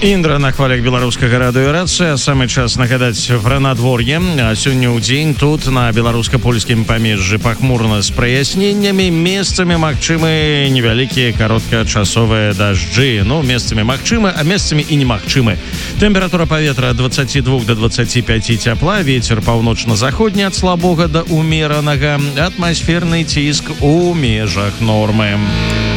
Індра на хвалях беларускага радыёрацыя. Самы час нагадаць пра надвор'е. Сёння ў дзень тут на беларуска-польскім памежжы пахмурна з праясненнямі, месцамі магчымы невялікія кароткачасовыя дажджы. Месцамі магчымы, а месцамі і немагчымы. Тэмпература паветра ад 22 до 25 цяпла, вецер паўночна-заходні ад слабога да умеранага, атмасферны ціск у межах нормы.